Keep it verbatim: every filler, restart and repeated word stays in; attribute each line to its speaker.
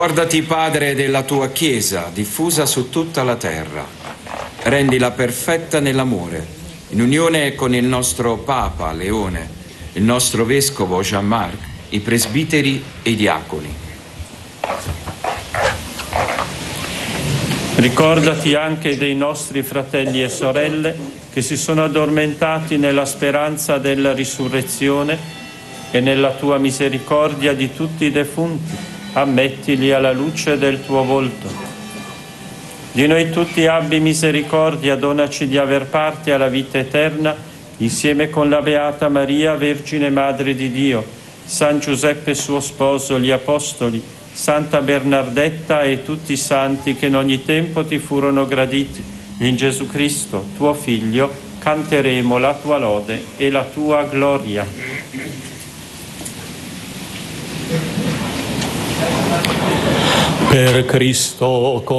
Speaker 1: Ricordati, Padre, della tua Chiesa, diffusa su tutta la terra. Rendila perfetta nell'amore, in unione con il nostro Papa Leone, il nostro Vescovo Jean-Marc, i presbiteri e i diaconi.
Speaker 2: Ricordati anche dei nostri fratelli e sorelle che si sono addormentati nella speranza della risurrezione e nella tua misericordia di tutti i defunti. Ammettili alla luce del tuo volto. Di noi tutti abbi misericordia, donaci di aver parte alla vita eterna, insieme con la Beata Maria, Vergine Madre di Dio, San Giuseppe suo sposo, gli Apostoli, Santa Bernardetta e tutti i santi che in ogni tempo ti furono graditi. In Gesù Cristo, tuo Figlio, canteremo la tua lode e la tua gloria.
Speaker 3: Per Cristo,